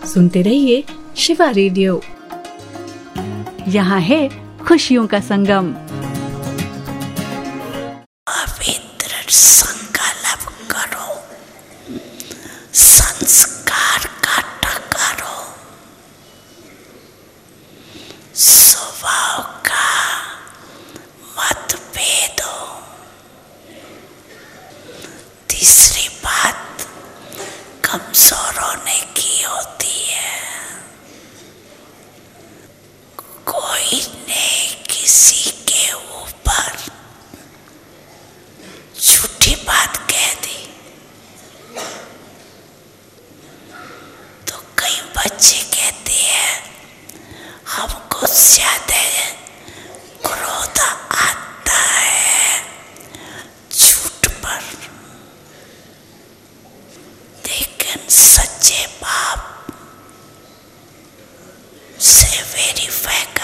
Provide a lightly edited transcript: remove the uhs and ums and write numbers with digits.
सुनते रहिए शिवा रेडियो। यहाँ है खुशियों का संगम। पवित्र संकल्प करो, संस्कार काटा करो, स्वभाव का मतभेद हो। तीसरी बात कमजोर होने की होती है। कोई ने किसी के ऊपर झूठी बात कह दी तो कई बच्चे कहते हैं हमको ज्यादा क्रोध आता है झूठ पर, लेकिन सच्चे बाप से वेरीफाई